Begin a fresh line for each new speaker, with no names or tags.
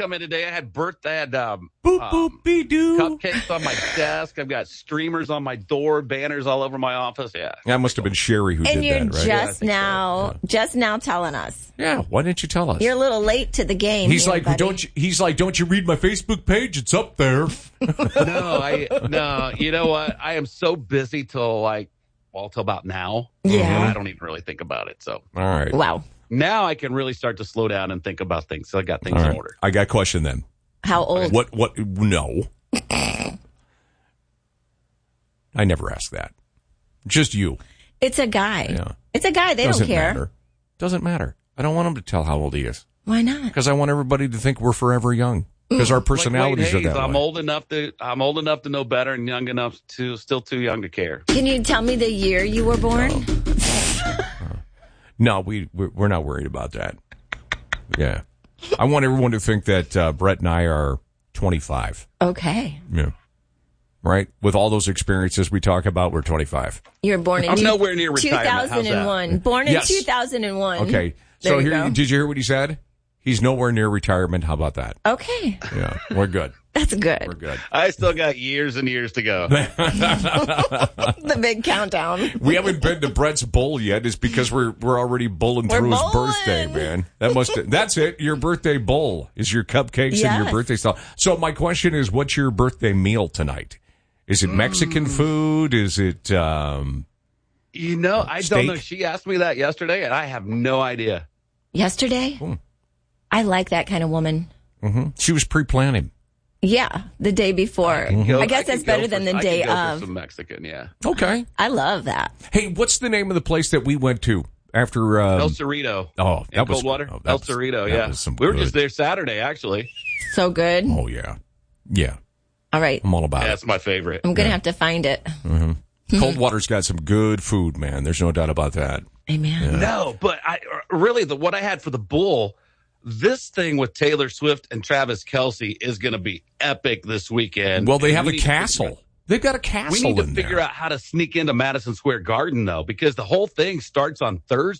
come in today. I had
boop, boop, be doo.
Cupcakes on my desk. I've got streamers on my door, banners all over my office. Yeah.
That must have been Sherry who did that, right?
And you're just now telling us.
Yeah, why didn't you tell us?
You're a little late to the game.
He's
here,
like,
buddy.
don't you read my Facebook page? It's up there.
No, you know what? I am so busy till about now.
Yeah.
I don't even really think about it. So.
All right.
Wow.
Now I can really start to slow down and think about things. So I got things in order.
I got a question then.
How old?
What? No. I never asked that. Just you.
It's a guy.
Yeah.
It's a guy. They
Doesn't
don't care.
Matter. Doesn't matter. I don't want him to tell how old he is.
Why not?
Because I want everybody to think we're forever young. Because our personalities are that
I'm
way.
old enough to know better and young enough to still too young to care.
Can you tell me the year you were born?
No, we're not worried about that. Yeah. I want everyone to think that Brett and I are 25.
Okay.
Yeah. Right? With all those experiences we talk about, we're 25.
You're born in
I'm nowhere near retirement.
2001. Born in 2001.
Okay. So did you hear what he said? He's nowhere near retirement. How about that?
Okay.
Yeah, we're good.
That's good.
We're good.
I still got years and years to go.
The big countdown.
We haven't been to Brett's bowl yet. It's because we're already bowling through his birthday, man. That's it. Your birthday bowl is your cupcakes and your birthday stuff. So my question is, what's your birthday meal tonight? Is it Mexican food? Is it
I
steak?
don't know. She asked me that yesterday, and I have no idea.
Yesterday? I like that kind of woman.
Mm-hmm. She was pre-planning.
Yeah, the day before. I guess that's better than the day of.
Some Mexican, yeah.
Okay.
I love that.
Hey, what's the name of the place that we went to after
El Cerrito?
Oh, that was
Coldwater.
Oh,
El Cerrito, yeah.
We
were just there Saturday, actually.
So good.
Oh yeah, yeah.
All right,
I'm all about it.
That's my favorite.
I'm gonna have to find it.
Mm-hmm. Coldwater's got some good food, man. There's no doubt about that.
Amen.
Yeah.
No, but what I had for the bull. This thing with Taylor Swift and Travis Kelce is going to be epic this weekend.
Well, they have a castle. They've got a castle.
We need to figure out how to sneak into Madison Square Garden, though, because the whole thing starts on Thursday.